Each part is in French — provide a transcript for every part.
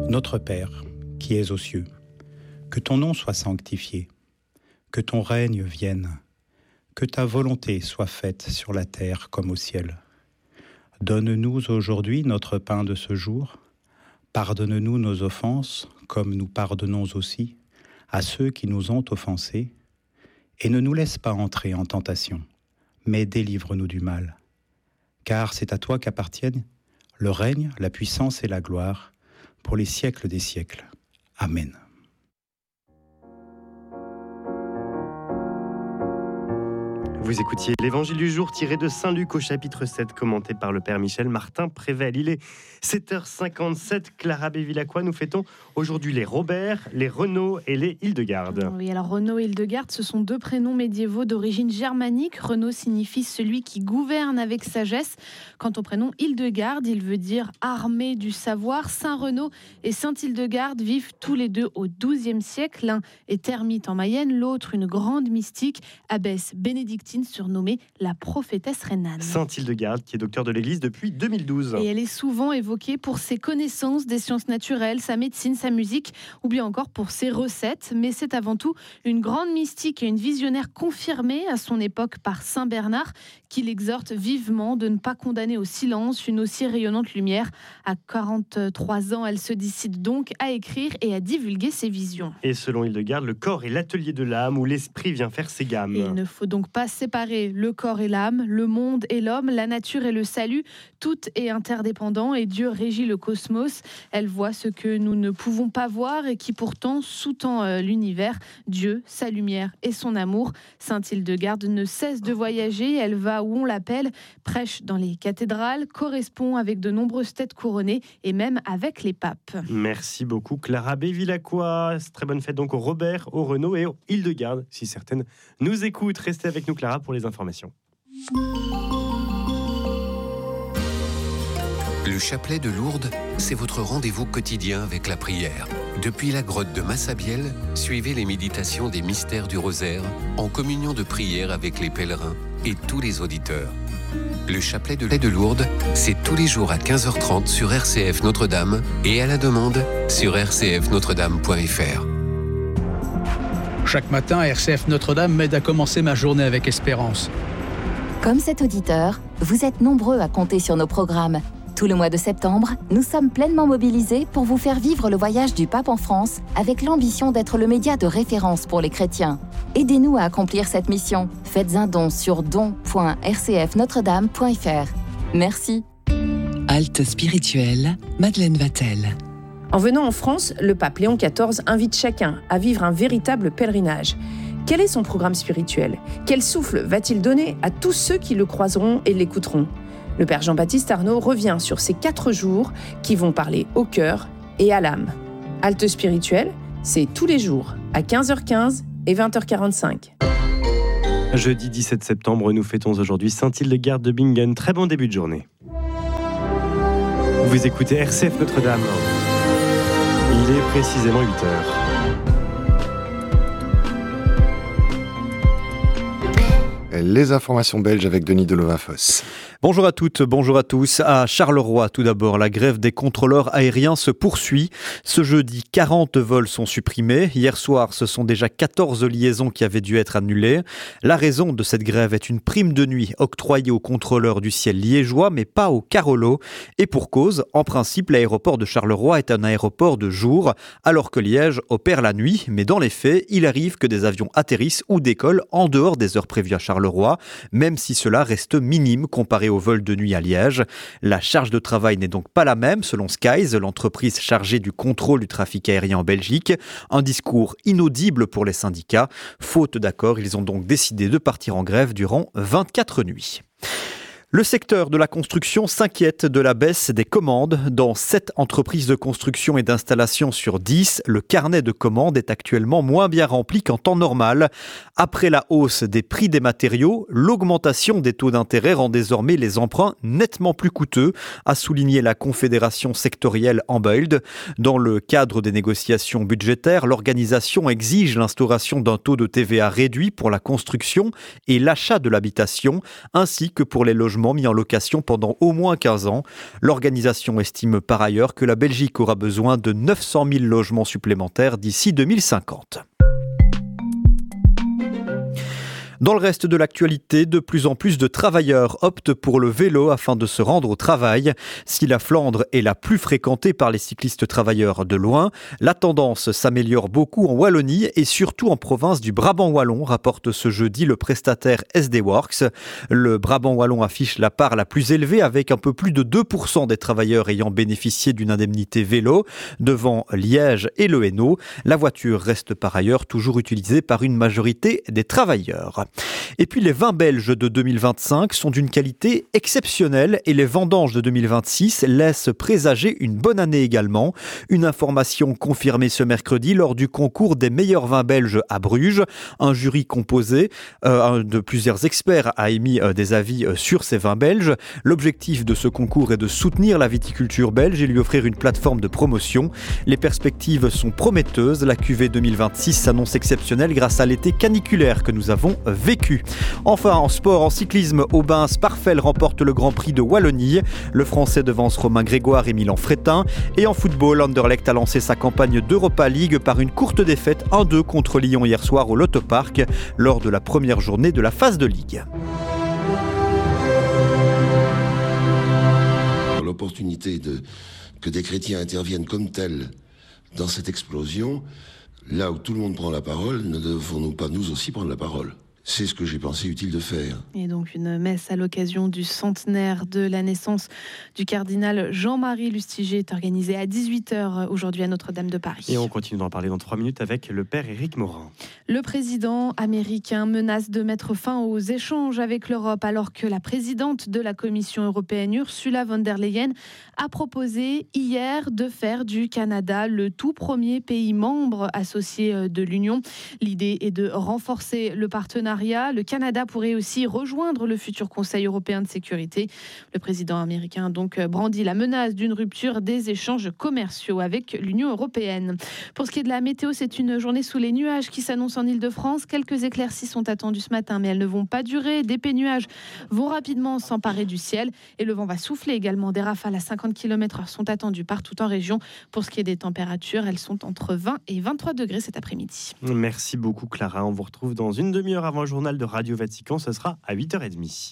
Notre Père, qui es aux cieux, que ton nom soit sanctifié, que ton règne vienne, que ta volonté soit faite sur la terre comme au ciel. Donne-nous aujourd'hui notre pain de ce jour. Pardonne-nous nos offenses, comme nous pardonnons aussi à ceux qui nous ont offensés. Et ne nous laisse pas entrer en tentation, mais délivre-nous du mal. Car c'est à toi qu'appartiennent le règne, la puissance et la gloire, pour les siècles des siècles. Amen. Vous écoutiez l'Évangile du jour tiré de Saint-Luc au chapitre 7, commenté par le Père Michel Martin Prével. Il est 7h57, Clara Bévilacqua, nous fêtons aujourd'hui les Robert, les Renaud et les Hildegarde. Oui, alors Renaud et Hildegarde, ce sont deux prénoms médiévaux d'origine germanique. Renaud signifie celui qui gouverne avec sagesse. Quant au prénom Hildegarde, il veut dire armée du savoir. Saint Renaud et Saint Hildegarde vivent tous les deux au XIIe siècle. L'un est ermite en Mayenne, l'autre une grande mystique, abbesse bénédictine surnommée la prophétesse rhénane. Sainte Hildegarde, qui est docteur de l'Église depuis 2012. Et elle est souvent évoquée pour ses connaissances des sciences naturelles, sa médecine, sa musique, ou bien encore pour ses recettes. Mais c'est avant tout une grande mystique et une visionnaire confirmée à son époque par Saint Bernard, qui l'exhorte vivement de ne pas condamner au silence une aussi rayonnante lumière. À 43 ans, elle se décide donc à écrire et à divulguer ses visions. Et selon Hildegarde, le corps est l'atelier de l'âme où l'esprit vient faire ses gammes. Et il ne faut donc pas séparer le corps et l'âme, le monde et l'homme, la nature et le salut. Tout est interdépendant et Dieu régit le cosmos. Elle voit ce que nous ne pouvons pas voir et qui pourtant sous-tend l'univers. Dieu, sa lumière et son amour. Sainte Hildegarde ne cesse de voyager. Elle va où on l'appelle, prêche dans les cathédrales, correspond avec de nombreuses têtes couronnées et même avec les papes. Merci beaucoup Clara Bévilacqua. Très bonne fête donc au Robert, au Renaud et au Hildegarde. Si certaines nous écoutent, restez avec nous Clara pour les informations. Le chapelet de Lourdes, c'est votre rendez-vous quotidien avec la prière. Depuis la grotte de Massabielle, suivez les méditations des mystères du rosaire en communion de prière avec les pèlerins et tous les auditeurs. Le chapelet de Lourdes, c'est tous les jours à 15h30 sur RCF Notre-Dame et à la demande sur rcfnotredame.fr. Chaque matin, RCF Notre-Dame m'aide à commencer ma journée avec espérance. Comme cet auditeur, vous êtes nombreux à compter sur nos programmes. Tout le mois de septembre, nous sommes pleinement mobilisés pour vous faire vivre le voyage du pape en France avec l'ambition d'être le média de référence pour les chrétiens. Aidez-nous à accomplir cette mission. Faites un don sur don.rcfnotredame.fr. Merci. Halte spirituelle, Madeleine Vatel. En venant en France, le pape Léon XIV invite chacun à vivre un véritable pèlerinage. Quel est son programme spirituel ? Quel souffle va-t-il donner à tous ceux qui le croiseront et l'écouteront ? Le père Jean-Baptiste Arnaud revient sur ces 4 jours qui vont parler au cœur et à l'âme. Halte spirituelle, c'est tous les jours à 15h15 et 20h45. Jeudi 17 septembre, nous fêtons aujourd'hui Sainte Hildegarde de Bingen. Très bon début de journée. Vous écoutez RCF Notre-Dame. Il est précisément 8h. Les informations belges avec Denis Delovain-Foss. Bonjour à toutes, bonjour à tous. À Charleroi, tout d'abord, la grève des contrôleurs aériens se poursuit. Ce jeudi, 40 vols sont supprimés. Hier soir, ce sont déjà 14 liaisons qui avaient dû être annulées. La raison de cette grève est une prime de nuit octroyée aux contrôleurs du ciel liégeois, mais pas aux Carolo. Et pour cause, en principe, l'aéroport de Charleroi est un aéroport de jour, alors que Liège opère la nuit. Mais dans les faits, il arrive que des avions atterrissent ou décollent en dehors des heures prévues à Charleroi, même si cela reste minime comparé au vol de nuit à Liège. La charge de travail n'est donc pas la même selon Skies, l'entreprise chargée du contrôle du trafic aérien en Belgique. Un discours inaudible pour les syndicats. Faute d'accord, ils ont donc décidé de partir en grève durant 24 nuits. Le secteur de la construction s'inquiète de la baisse des commandes. Dans 7 entreprises de construction et d'installation sur 10, le carnet de commandes est actuellement moins bien rempli qu'en temps normal. Après la hausse des prix des matériaux, l'augmentation des taux d'intérêt rend désormais les emprunts nettement plus coûteux, a souligné la Confédération sectorielle Ambeuld. Dans le cadre des négociations budgétaires, l'organisation exige l'instauration d'un taux de TVA réduit pour la construction et l'achat de l'habitation, ainsi que pour les logements logements mis en location pendant au moins 15 ans. L'organisation estime par ailleurs que la Belgique aura besoin de 900 000 logements supplémentaires d'ici 2050. Dans le reste de l'actualité, de plus en plus de travailleurs optent pour le vélo afin de se rendre au travail. Si la Flandre est la plus fréquentée par les cyclistes travailleurs de loin, la tendance s'améliore beaucoup en Wallonie et surtout en province du Brabant wallon, rapporte ce jeudi le prestataire SD Works. Le Brabant wallon affiche la part la plus élevée avec un peu plus de 2% des travailleurs ayant bénéficié d'une indemnité vélo, devant Liège et le Hainaut. La voiture reste par ailleurs toujours utilisée par une majorité des travailleurs. Et puis les vins belges de 2025 sont d'une qualité exceptionnelle et les vendanges de 2026 laissent présager une bonne année également. Une information confirmée ce mercredi lors du concours des meilleurs vins belges à Bruges. Un jury composé de plusieurs experts a émis des avis sur ces vins belges. L'objectif de ce concours est de soutenir la viticulture belge et lui offrir une plateforme de promotion. Les perspectives sont prometteuses. La cuvée 2026 s'annonce exceptionnelle grâce à l'été caniculaire que nous avons vécu. Enfin, en sport, en cyclisme, Aubin Sparfel remporte le Grand Prix de Wallonie. Le Français devance Romain Grégoire et Milan Frétin. Et en football, Anderlecht a lancé sa campagne d'Europa League par une courte défaite 1-2 contre Lyon hier soir au Lotto Park lors de la première journée de la phase de Ligue. L'opportunité que des chrétiens interviennent comme tels dans cette explosion, là où tout le monde prend la parole, ne devons-nous pas nous aussi prendre la parole ? C'est ce que j'ai pensé utile de faire. Et donc une messe à l'occasion du centenaire de la naissance du cardinal Jean-Marie Lustiger est organisée à 18h aujourd'hui à Notre-Dame de Paris. Et on continue d'en parler dans 3 minutes avec le père Éric Morin. Le président américain menace de mettre fin aux échanges avec l'Europe alors que la présidente de la Commission européenne, Ursula von der Leyen, a proposé hier de faire du Canada le tout premier pays membre associé de l'Union. L'idée est de renforcer le partenariat. Le Canada pourrait aussi rejoindre le futur Conseil européen de sécurité. Le président américain a donc brandi la menace d'une rupture des échanges commerciaux avec l'Union européenne. Pour ce qui est de la météo, c'est une journée sous les nuages qui s'annonce en Île-de-France. Quelques éclaircies sont attendues ce matin, mais elles ne vont pas durer. D'épais nuages vont rapidement s'emparer du ciel et le vent va souffler également. Des rafales à 50 km/h sont attendues partout en région. Pour ce qui est des températures, elles sont entre 20 et 23 degrés cet après-midi. Merci beaucoup Clara. On vous retrouve dans une demi-heure avant le journal de Radio Vatican, ce sera à 8h30.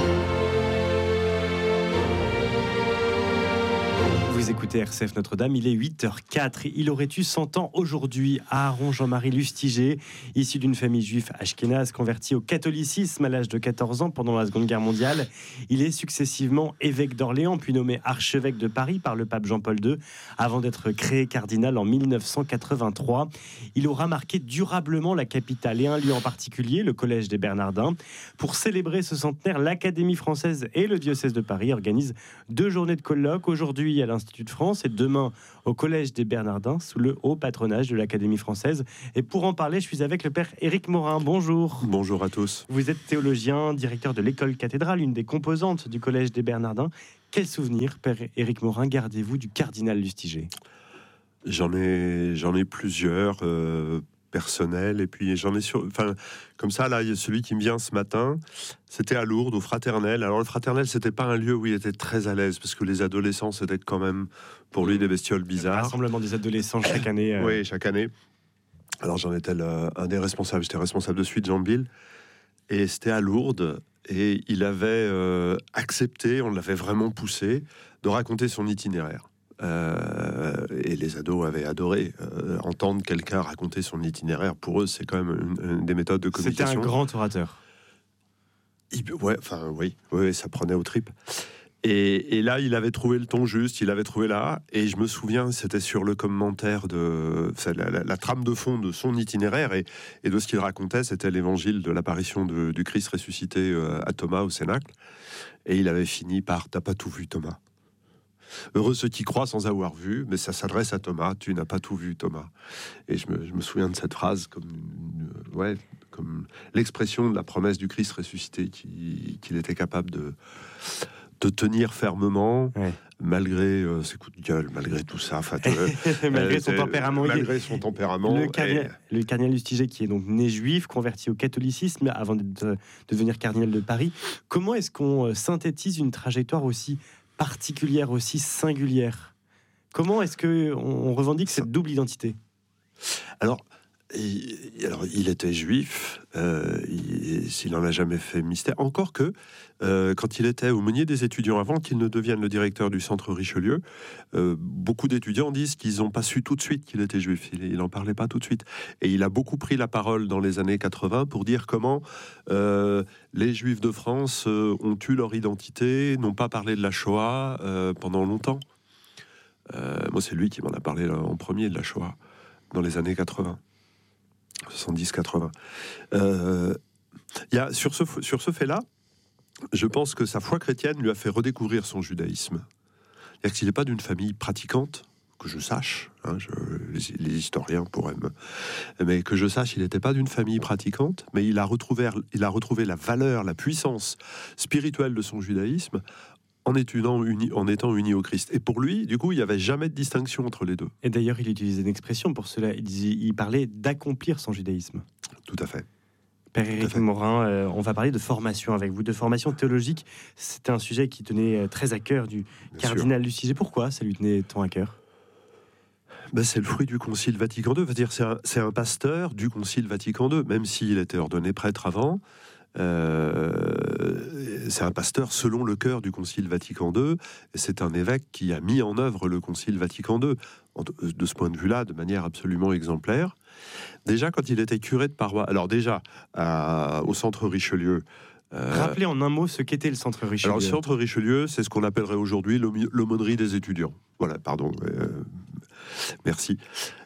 Vous écoutez RCF Notre-Dame, il est 8h04. Il aurait eu 100 ans aujourd'hui. Aaron Jean-Marie Lustiger, issu d'une famille juive ashkénaze, converti au catholicisme à l'âge de 14 ans pendant la Seconde Guerre mondiale. Il est successivement évêque d'Orléans, puis nommé archevêque de Paris par le pape Jean-Paul II, avant d'être créé cardinal en 1983. Il aura marqué durablement la capitale et un lieu en particulier, le Collège des Bernardins. Pour célébrer ce centenaire, l'Académie française et le diocèse de Paris organisent 2 journées de colloques. Aujourd'hui à l'Institut de France et demain au Collège des Bernardins sous le haut patronage de l'Académie française. Et pour en parler, je suis avec le père Éric Morin. Bonjour. Bonjour à tous. Vous êtes théologien, directeur de l'école cathédrale, une des composantes du Collège des Bernardins. Quel souvenir, père Éric Morin, gardez-vous du cardinal Lustiger ? J'en ai plusieurs personnels et puis j'en ai comme ça là, il y a celui qui me vient ce matin. C'était à Lourdes au Fraternel. Alors le Fraternel, c'était pas un lieu où il était très à l'aise parce que les adolescents c'était quand même pour lui des bestioles bizarres. Rassemblement des adolescents chaque année. Oui, chaque année. Alors j'en étais un des responsables. J'étais responsable de suite Jean Bill et c'était à Lourdes et il avait accepté, on l'avait vraiment poussé, de raconter son itinéraire. Et les ados avaient adoré entendre quelqu'un raconter son itinéraire. Pour eux, c'est quand même une des méthodes de communication. C'était un grand orateur. Oui, ça prenait aux tripes. Et là, il avait trouvé le ton juste, il avait trouvé là. Et je me souviens, c'était sur le commentaire de la trame de fond de son itinéraire et de ce qu'il racontait, c'était l'évangile de l'apparition du Christ ressuscité à Thomas au Cénacle. Et il avait fini par « T'as pas tout vu, Thomas ». Heureux ceux qui croient sans avoir vu, mais ça s'adresse à Thomas. Tu n'as pas tout vu, Thomas. Et je me souviens de cette phrase comme l'expression de la promesse du Christ ressuscité qu'il était capable de tenir fermement, malgré ses coups de gueule, malgré tout ça. Malgré son tempérament. Malgré son tempérament. Le cardinal Lustiger, qui est donc né juif, converti au catholicisme avant de devenir cardinal de Paris. Comment est-ce qu'on synthétise une trajectoire aussi particulière, aussi singulière ? Comment est-ce qu'on revendique cette double identité ? Alors, il était juif, s'il n'en a jamais fait mystère. Encore que, quand il était aumônier des étudiants, avant qu'il ne devienne le directeur du Centre Richelieu, beaucoup d'étudiants disent qu'ils n'ont pas su tout de suite qu'il était juif. Il n'en parlait pas tout de suite. Et il a beaucoup pris la parole dans les années 80 pour dire comment les Juifs de France ont eu leur identité, n'ont pas parlé de la Shoah pendant longtemps. Moi, c'est lui qui m'en a parlé en premier de la Shoah, dans les années 80. 70-80. Sur ce fait-là, je pense que sa foi chrétienne lui a fait redécouvrir son judaïsme. C'est-à-dire qu'il n'est pas d'une famille pratiquante, que je sache, les historiens pourraient mais que je sache, il n'était pas d'une famille pratiquante, mais il a retrouvé la valeur, la puissance spirituelle de son judaïsme en étant uni au Christ. Et pour lui, du coup, il n'y avait jamais de distinction entre les deux. Et d'ailleurs, il utilisait une expression pour cela. Il parlait d'accomplir son judaïsme. Tout à fait. Père Éric Morin, on va parler de formation avec vous, de formation théologique. C'était un sujet qui tenait très à cœur du cardinal Lustiger. Pourquoi ça lui tenait tant à cœur ? C'est le fruit du Concile Vatican II. C'est un pasteur du Concile Vatican II, même s'il était ordonné prêtre avant. C'est un pasteur selon le cœur du Concile Vatican II, et c'est un évêque qui a mis en œuvre le Concile Vatican II, de ce point de vue-là, de manière absolument exemplaire. Déjà, quand il était curé de paroisse, alors déjà, au Centre Richelieu... Rappelez en un mot ce qu'était le Centre Richelieu. Alors, le Centre Richelieu, c'est ce qu'on appellerait aujourd'hui l'aumônerie des étudiants. Voilà, pardon. Merci.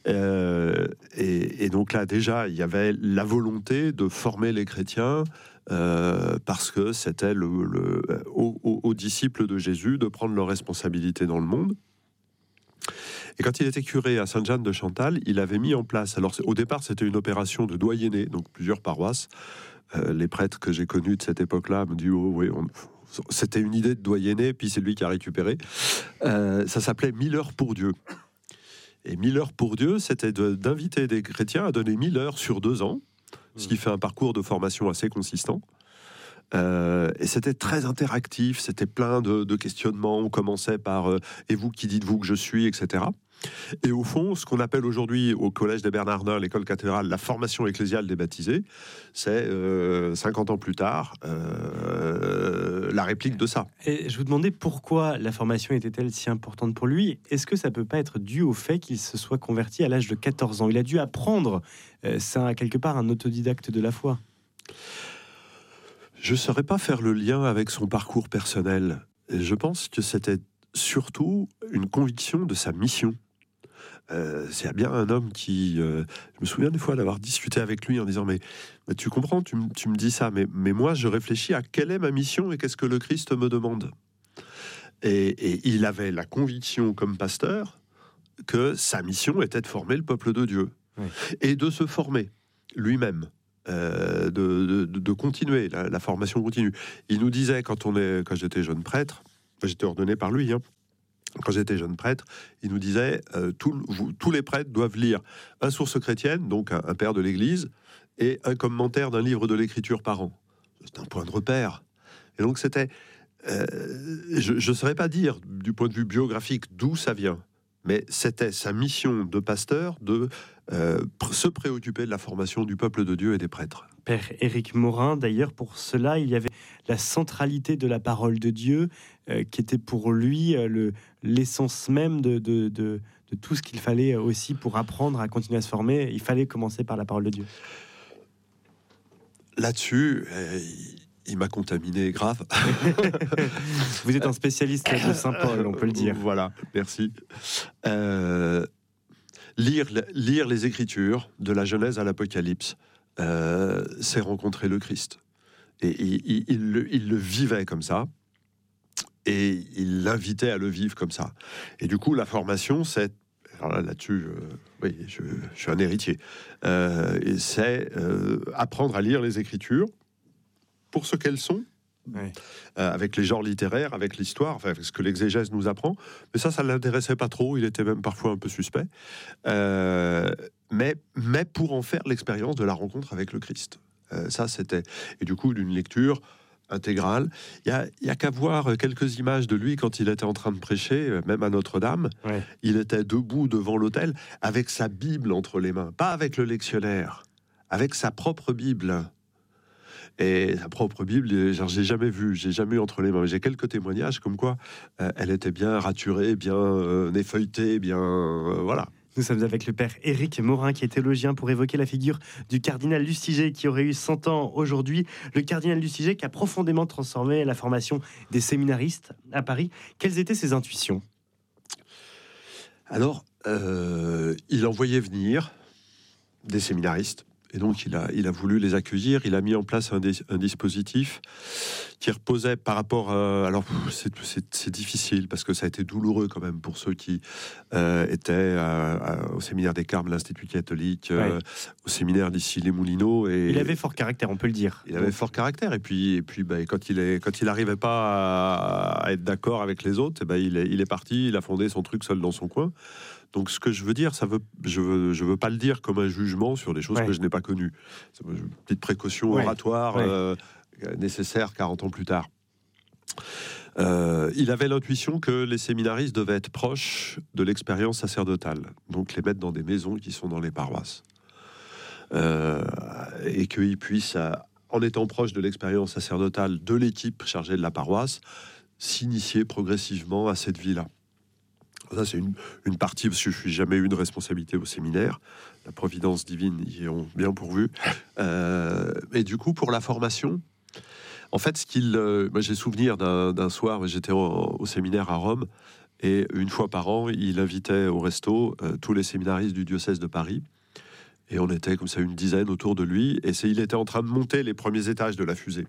Et donc là, déjà, il y avait la volonté de former les chrétiens parce que c'était aux disciples de Jésus de prendre leurs responsabilités dans le monde. Et quand il était curé à Sainte-Jeanne de Chantal, il avait mis en place... Alors, au départ, c'était une opération de doyenné, donc plusieurs paroisses. Les prêtres que j'ai connus de cette époque-là me disent « Oh, oui, c'était une idée de doyenné, puis c'est lui qui a récupéré. » Ça s'appelait 1000 heures pour Dieu. Et 1000 heures pour Dieu, c'était d'inviter des chrétiens à donner 1000 heures sur 2 ans, ce qui fait un parcours de formation assez consistant. Et c'était très interactif, c'était plein de questionnements. On commençait par « Et vous, qui dites-vous que je suis ?» etc. Et au fond, ce qu'on appelle aujourd'hui au Collège des Bernardins, l'école cathédrale, la formation ecclésiale des baptisés, c'est 50 ans plus tard la réplique de ça. Et je vous demandais pourquoi la formation était-elle si importante pour lui. Est-ce que ça peut pas être dû au fait qu'il se soit converti à l'âge de 14 ans ? Il a dû apprendre, c'est quelque part un autodidacte de la foi. Je ne saurais pas faire le lien avec son parcours personnel. Je pense que c'était surtout une conviction de sa mission. C'est bien un homme qui... je me souviens des fois d'avoir discuté avec lui en disant mais tu comprends, tu me dis ça, mais moi je réfléchis à quelle est ma mission et qu'est-ce que le Christ me demande. Et il avait la conviction comme pasteur que sa mission était de former le peuple de Dieu. Oui. Et de se former lui-même. De continuer, la formation continue. Il nous disait, quand j'étais jeune prêtre, j'étais ordonné par lui, quand j'étais jeune prêtre, il nous disait tous les prêtres doivent lire un source chrétienne, donc un père de l'Église, et un commentaire d'un livre de l'Écriture par an. C'est un point de repère. Et donc c'était... je ne saurais pas dire, du point de vue biographique, d'où ça vient. Mais c'était sa mission de pasteur de se préoccuper de la formation du peuple de Dieu et des prêtres. Père Éric Morin, d'ailleurs, pour cela, il y avait la centralité de la parole de Dieu, qui était pour lui l'essence même de tout ce qu'il fallait aussi pour apprendre à continuer à se former. Il fallait commencer par la parole de Dieu. Là-dessus... il m'a contaminé grave. Vous êtes un spécialiste de Saint-Paul, on peut le dire. Voilà, merci. Lire les Écritures, de la Genèse à l'Apocalypse, c'est rencontrer le Christ. Et il le vivait comme ça, et il l'invitait à le vivre comme ça. Et du coup, la formation, c'est... Alors là-dessus, oui, je suis un héritier. Et c'est apprendre à lire les Écritures, pour ce qu'elles sont, avec les genres littéraires, avec l'histoire, enfin, avec ce que l'exégèse nous apprend. Mais ça ne l'intéressait pas trop, il était même parfois un peu suspect. Mais pour en faire l'expérience de la rencontre avec le Christ. Ça, c'était... Et du coup, d'une lecture intégrale. Il y a qu'à voir quelques images de lui quand il était en train de prêcher, même à Notre-Dame. Ouais. Il était debout devant l'autel avec sa Bible entre les mains, pas avec le lectionnaire, avec sa propre Bible. Et sa propre Bible, j'ai jamais eu entre les mains. J'ai quelques témoignages comme quoi elle était bien raturée, bien effeuilletée, bien voilà. Nous sommes avec le père Éric Morin, qui est théologien, pour évoquer la figure du cardinal Lustiger, qui aurait eu 100 ans aujourd'hui. Le cardinal Lustiger qui a profondément transformé la formation des séminaristes à Paris. Quelles étaient ses intuitions ? Alors, il envoyait venir des séminaristes. Et donc, il a voulu les accueillir. Il a mis en place un dispositif qui reposait par rapport... alors, c'est difficile, parce que ça a été douloureux quand même pour ceux qui étaient au séminaire des Carmes, l'Institut catholique, au séminaire d'ici les Moulineaux. Et il avait fort caractère, on peut le dire. Il avait fort caractère. Et puis quand il n'arrivait pas à être d'accord avec les autres, il est parti, il a fondé son truc seul dans son coin. Donc, ce que je veux dire, je veux pas le dire comme un jugement sur des choses que je n'ai pas connues. C'est une petite précaution oratoire nécessaire 40 ans plus tard. Il avait l'intuition que les séminaristes devaient être proches de l'expérience sacerdotale, donc les mettre dans des maisons qui sont dans les paroisses. Et qu'ils puissent, en étant proches de l'expérience sacerdotale de l'équipe chargée de la paroisse, s'initier progressivement à cette vie-là. Ça, c'est une partie, parce que je n'ai jamais eu de responsabilité au séminaire. La providence divine y ont bien pourvu. Et du coup, pour la formation, en fait, moi, j'ai souvenir d'un soir, j'étais au séminaire à Rome, et une fois par an, il invitait au resto tous les séminaristes du diocèse de Paris. Et on était comme ça une dizaine autour de lui, et il était en train de monter les premiers étages de la fusée.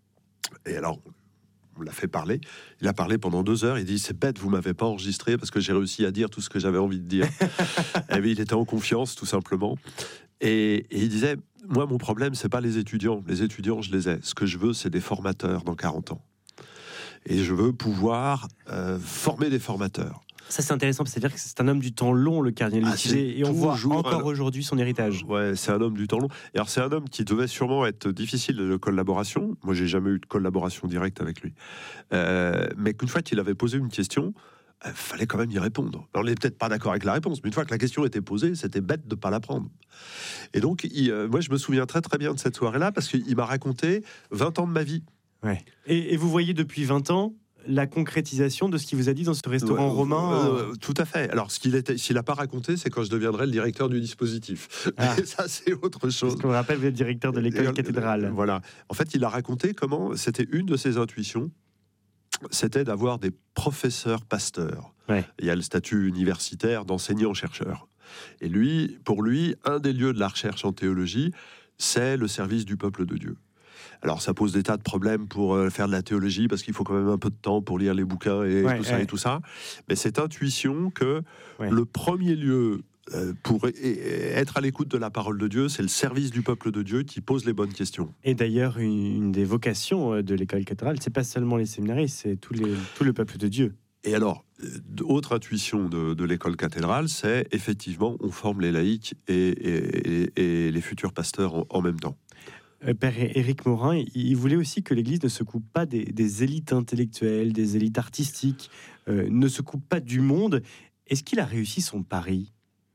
Et alors... on l'a fait parler. Il a parlé pendant 2 heures. Il dit, c'est bête, vous m'avez pas enregistré parce que j'ai réussi à dire tout ce que j'avais envie de dire. Et bien, il était en confiance, tout simplement. Et il disait, moi, mon problème, c'est pas les étudiants. Les étudiants, je les ai. Ce que je veux, c'est des formateurs dans 40 ans. Et je veux pouvoir former des formateurs. Ça, c'est intéressant, c'est-à-dire que c'est un homme du temps long, le cardinal Lustiger, et on voit encore aujourd'hui son héritage. Ouais, c'est un homme du temps long. Et alors, c'est un homme qui devait sûrement être difficile de collaboration. Moi, j'ai jamais eu de collaboration directe avec lui. Mais qu'une fois qu'il avait posé une question, il fallait quand même y répondre. Alors, on n'est peut-être pas d'accord avec la réponse, mais une fois que la question était posée, c'était bête de ne pas la prendre. Et donc, moi, je me souviens très très bien de cette soirée-là, parce qu'il m'a raconté 20 ans de ma vie. Ouais. Et vous voyez depuis 20 ans la concrétisation de ce qu'il vous a dit dans ce restaurant romain. Tout à fait. Alors, s'il n'a pas raconté, c'est quand je deviendrai le directeur du dispositif. Mais ça, c'est autre chose. Parce qu'on rappelle, vous êtes directeur de l'école cathédrale. Voilà. En fait, il a raconté comment c'était une de ses intuitions, c'était d'avoir des professeurs pasteurs. Ouais. Il y a le statut universitaire d'enseignant-chercheur. Et pour lui, un des lieux de la recherche en théologie, c'est le service du peuple de Dieu. Alors, ça pose des tas de problèmes pour faire de la théologie, parce qu'il faut quand même un peu de temps pour lire les bouquins et tout ça. Mais cette intuition que le premier lieu pour être à l'écoute de la parole de Dieu, c'est le service du peuple de Dieu qui pose les bonnes questions. Et d'ailleurs, une des vocations de l'école cathédrale, c'est pas seulement les séminaristes, c'est tout le peuple de Dieu. Et alors, autre intuition de l'école cathédrale, c'est effectivement, on forme les laïcs et les futurs pasteurs en même temps. Père Éric Morin, il voulait aussi que l'Église ne se coupe pas des élites intellectuelles, des élites artistiques, ne se coupe pas du monde. Est-ce qu'il a réussi son pari ?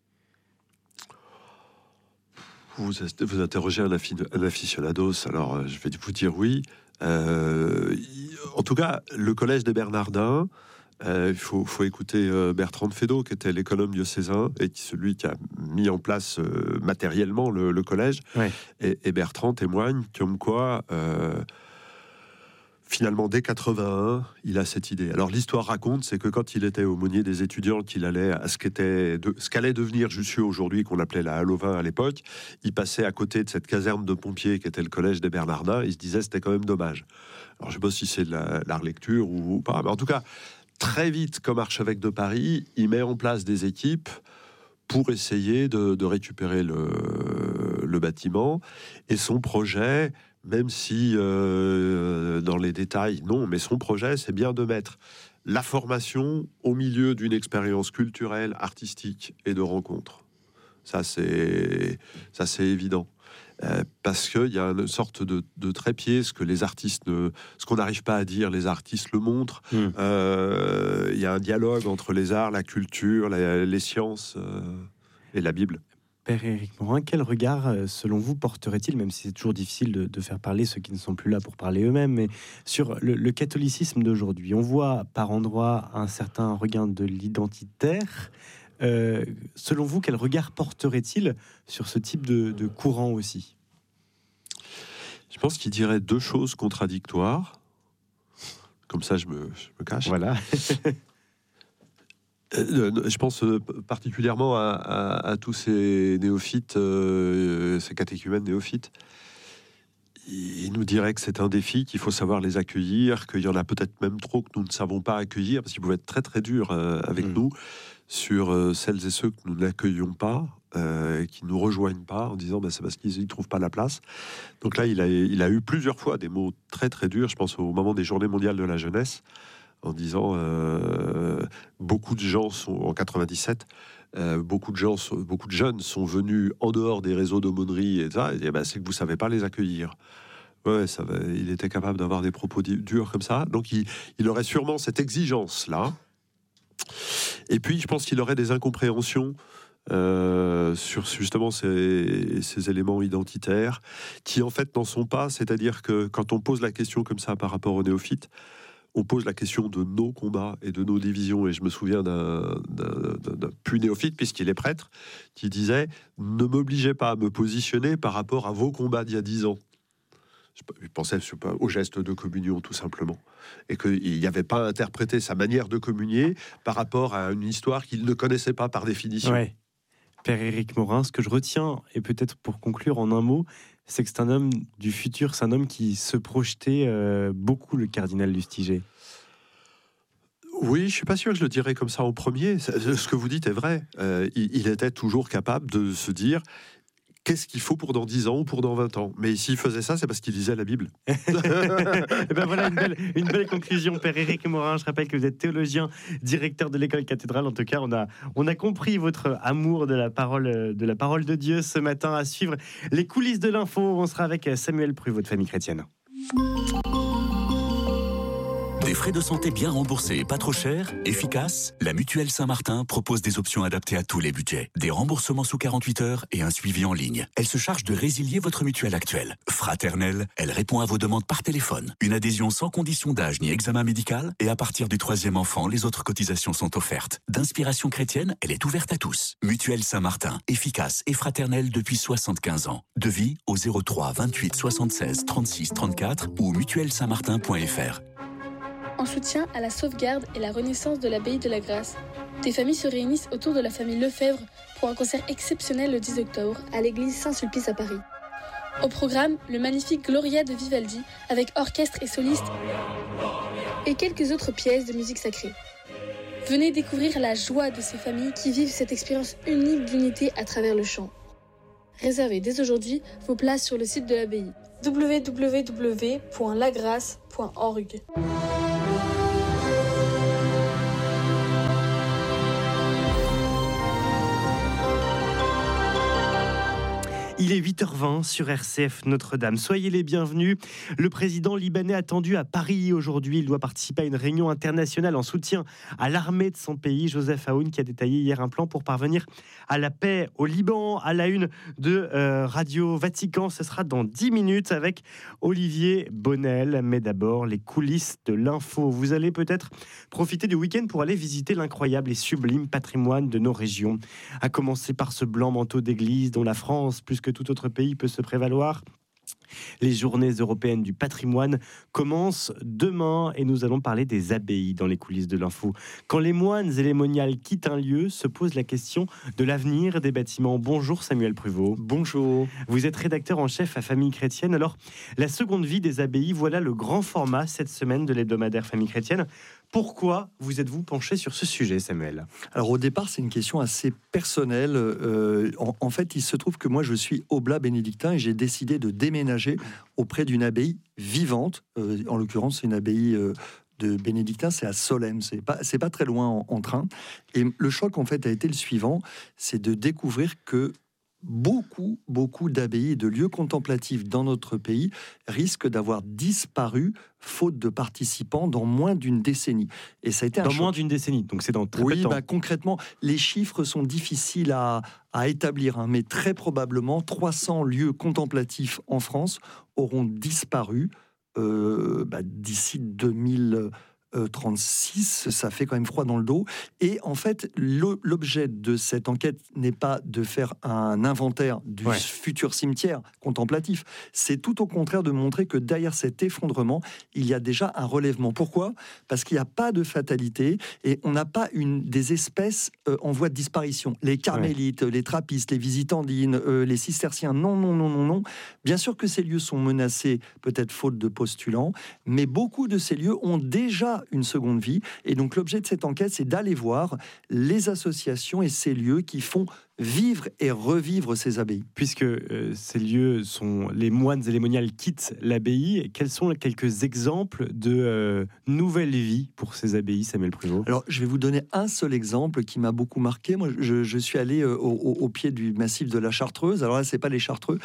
Vous interrogez un aficionados, alors je vais vous dire oui. En tout cas, le collège des Bernardins, il faut écouter Bertrand de Fédot, qui était l'économe diocésain et celui qui a mis en place matériellement le collège. Ouais. Et Bertrand témoigne comme quoi, finalement, dès 81, il a cette idée. Alors, l'histoire raconte, c'est que quand il était aumônier des étudiants, qu'il allait à ce qu'allait devenir Jussieu aujourd'hui, qu'on appelait la Halle aux Vins à l'époque, il passait à côté de cette caserne de pompiers qui était le collège des Bernardins. Il se disait, c'était quand même dommage. Alors, je ne sais pas si c'est de la relecture ou pas, mais en tout cas, très vite, comme archevêque de Paris, il met en place des équipes pour essayer de récupérer le bâtiment. Et son projet, même si dans les détails, non, mais son projet, c'est bien de mettre la formation au milieu d'une expérience culturelle, artistique et de rencontre. Ça, c'est évident. Parce qu'il y a une sorte de trépied, ce qu'on n'arrive pas à dire, les artistes le montrent. Il y a un dialogue entre les arts, la culture, les sciences et la Bible. Père Éric Morin, quel regard, selon vous, porterait-il, même si c'est toujours difficile de faire parler ceux qui ne sont plus là pour parler eux-mêmes, mais sur le catholicisme d'aujourd'hui? On voit par endroits un certain regain de l'identitaire. Selon vous, quel regard porterait-il sur ce type de courant aussi? Je pense qu'il dirait deux choses contradictoires. Comme ça, je me cache. Voilà. Je pense particulièrement à tous ces néophytes, ces catéchumènes néophytes. Il nous dirait que c'est un défi, qu'il faut savoir les accueillir, qu'il y en a peut-être même trop que nous ne savons pas accueillir, parce qu'ils pouvaient être très très durs avec nous, sur celles et ceux que nous n'accueillons pas, qui ne nous rejoignent pas, en disant c'est parce qu'ils ne trouvent pas la place. Donc là, il a eu plusieurs fois des mots très très durs, je pense au moment des Journées mondiales de la jeunesse, en disant beaucoup de gens sont en 97, beaucoup de jeunes sont venus en dehors des réseaux d'aumônerie et ça, et c'est que vous savez pas les accueillir. Ouais, il était capable d'avoir des propos durs comme ça, donc il aurait sûrement cette exigence là. Et puis je pense qu'il aurait des incompréhensions sur justement ces éléments identitaires qui en fait n'en sont pas. C'est-à-dire que quand on pose la question comme ça par rapport aux néophytes, on pose la question de nos combats et de nos divisions. Et je me souviens d'un plus néophyte, puisqu'il est prêtre, qui disait « Ne m'obligez pas à me positionner par rapport à vos combats d'il y a 10 ans. » Il pensait au geste de communion, tout simplement. Et qu'il n'y avait pas à interpréter sa manière de communier par rapport à une histoire qu'il ne connaissait pas par définition. Ouais. Père Éric Morin, ce que je retiens, et peut-être pour conclure en un mot, c'est que c'est un homme du futur, c'est un homme qui se projetait beaucoup, le cardinal Lustiger. Oui, je ne suis pas sûr que je le dirais comme ça en premier. Ce que vous dites est vrai. Il était toujours capable de se dire qu'est-ce qu'il faut pour dans 10 ans ou pour dans 20 ans. Mais s'il faisait ça, c'est parce qu'il lisait la Bible. Et ben voilà une belle conclusion, Père Éric Morin. Je rappelle que vous êtes théologien, directeur de l'école cathédrale. En tout cas, on a compris votre amour de la parole de Dieu ce matin. À suivre les coulisses de l'info. On sera avec Samuel Pruvot de Famille Chrétienne. Des frais de santé bien remboursés et pas trop chers, efficaces, la Mutuelle Saint-Martin propose des options adaptées à tous les budgets. Des remboursements sous 48 heures et un suivi en ligne. Elle se charge de résilier votre mutuelle actuelle. Fraternelle, elle répond à vos demandes par téléphone. Une adhésion sans condition d'âge ni examen médical, et à partir du 3e enfant, les autres cotisations sont offertes. D'inspiration chrétienne, elle est ouverte à tous. Mutuelle Saint-Martin, efficace et fraternelle depuis 75 ans. Devis au 03 28 76 36 34 ou mutuellesaintmartin.fr. En soutien à la sauvegarde et la renaissance de l'abbaye de la Grâce, des familles se réunissent autour de la famille Lefebvre pour un concert exceptionnel le 10 octobre à l'église Saint-Sulpice à Paris. Au programme, le magnifique Gloria de Vivaldi avec orchestre et soliste et quelques autres pièces de musique sacrée. Venez découvrir la joie de ces familles qui vivent cette expérience unique d'unité à travers le chant. Réservez dès aujourd'hui vos places sur le site de l'abbaye www.lagrace.org. Il est 8h20 sur RCF Notre-Dame. Soyez les bienvenus. Le président libanais attendu à Paris aujourd'hui. Il doit participer à une réunion internationale en soutien à l'armée de son pays. Joseph Aoun qui a détaillé hier un plan pour parvenir à la paix au Liban. À la une de Radio Vatican, ce sera dans 10 minutes avec Olivier Bonnel. Mais d'abord, les coulisses de l'info. Vous allez peut-être profiter du week-end pour aller visiter l'incroyable et sublime patrimoine de nos régions. À commencer par ce blanc manteau d'église dont la France, plus que tout autre pays, peut se prévaloir. Les journées européennes du patrimoine commencent demain et nous allons parler des abbayes dans les coulisses de l'info. Quand les moines et les moniales quittent un lieu, se pose la question de l'avenir des bâtiments. Bonjour Samuel Pruvot. Bonjour. Vous êtes rédacteur en chef à Famille Chrétienne. Alors, la seconde vie des abbayes, voilà le grand format cette semaine de l'hebdomadaire Famille Chrétienne. Pourquoi vous êtes-vous penché sur ce sujet, Samuel ? Alors au départ, c'est une question assez personnelle. En fait, il se trouve que moi, je suis oblat bénédictin et j'ai décidé de déménager auprès d'une abbaye vivante. En l'occurrence, c'est une abbaye de bénédictins, c'est à Solesmes. C'est pas très loin en train. Et le choc, en fait, a été le suivant, c'est de découvrir que beaucoup d'abbayes et de lieux contemplatifs dans notre pays risquent d'avoir disparu faute de participants dans moins d'une décennie. Et ça a été un choc. Moins d'une décennie, donc c'est dans très peu de temps. Oui, concrètement, les chiffres sont difficiles à établir, mais très probablement 300 lieux contemplatifs en France auront disparu d'ici 2036, ça fait quand même froid dans le dos. Et en fait, l'objet de cette enquête n'est pas de faire un inventaire du futur cimetière contemplatif. C'est tout au contraire de montrer que derrière cet effondrement, il y a déjà un relèvement. Pourquoi ? Parce qu'il n'y a pas de fatalité et on n'a pas des espèces en voie de disparition. Les carmélites, les trappistes, les visitandines, les cisterciens, non. Bien sûr que ces lieux sont menacés, peut-être faute de postulants, mais beaucoup de ces lieux ont déjà une seconde vie. Et donc l'objet de cette enquête, c'est d'aller voir les associations et ces lieux qui font vivre et revivre ces abbayes. Puisque ces lieux sont... Les moines et les moniales quittent l'abbaye, quels sont quelques exemples de nouvelle vie pour ces abbayes, Samuel Pruvot ? Alors, je vais vous donner un seul exemple qui m'a beaucoup marqué. Moi, je suis allé au pied du massif de la Chartreuse. Alors là, c'est pas les Chartreux,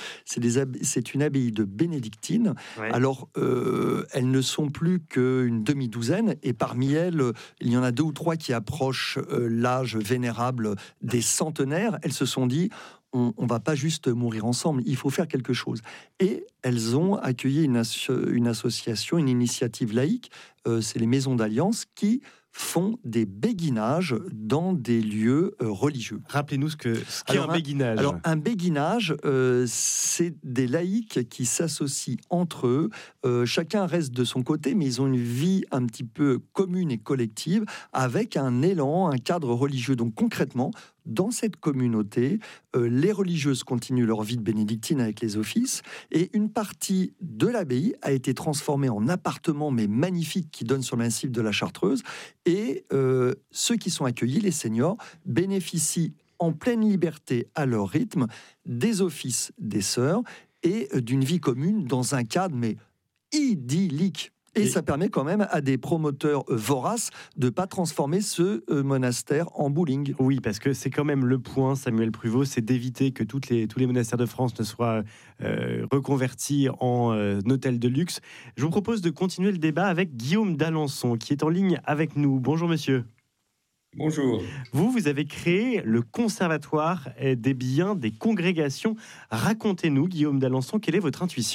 c'est une abbaye de bénédictines. Ouais. Alors, elles ne sont plus qu'une demi-douzaine, et parmi elles, il y en a 2 ou 3 qui approchent l'âge vénérable des centenaires. Elles se sont dit, on va pas juste mourir ensemble, il faut faire quelque chose. Et elles ont accueilli une association, une initiative laïque, c'est les Maisons d'Alliance, qui font des béguinages dans des lieux religieux. Rappelez-nous ce qu'est un béguinage. Alors, un béguinage, c'est des laïcs qui s'associent entre eux. Chacun reste de son côté, mais ils ont une vie un petit peu commune et collective, avec un élan, un cadre religieux. Donc concrètement, dans cette communauté, les religieuses continuent leur vie de bénédictine avec les offices, et une partie de l'abbaye a été transformée en appartement, mais magnifique, qui donne sur le massif de la Chartreuse, et ceux qui sont accueillis, les seniors, bénéficient en pleine liberté, à leur rythme, des offices des sœurs et d'une vie commune dans un cadre, mais idyllique. Et ça permet quand même à des promoteurs voraces de ne pas transformer ce monastère en bowling. Oui, parce que c'est quand même le point, Samuel Pruvot, c'est d'éviter que tous les monastères de France ne soient reconvertis en hôtels de luxe. Je vous propose de continuer le débat avec Guillaume d'Alençon, qui est en ligne avec nous. Bonjour monsieur. Bonjour. Vous avez créé le Conservatoire des biens des congrégations. Racontez-nous, Guillaume d'Alençon, quelle est votre intuition ?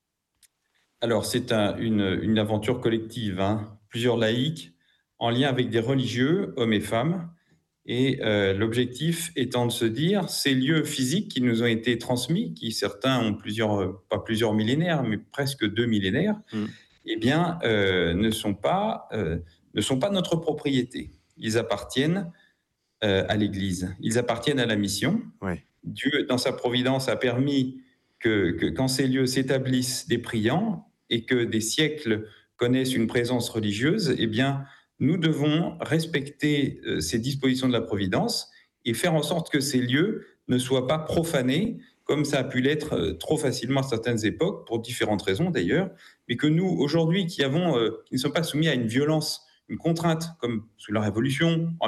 Alors, c'est une aventure collective, plusieurs laïcs en lien avec des religieux, hommes et femmes. Et l'objectif étant de se dire, ces lieux physiques qui nous ont été transmis, qui certains ont pas plusieurs millénaires, mais presque 2 millénaires, eh bien, ne sont pas notre propriété. Ils appartiennent à l'Église, ils appartiennent à la mission. Ouais. Dieu, dans sa providence, a permis que quand ces lieux s'établissent des priants et que des siècles connaissent une présence religieuse, eh bien, nous devons respecter ces dispositions de la Providence et faire en sorte que ces lieux ne soient pas profanés, comme ça a pu l'être trop facilement à certaines époques, pour différentes raisons d'ailleurs, mais que nous, aujourd'hui, qui ne sommes pas soumis à une violence, une contrainte, comme sous la Révolution,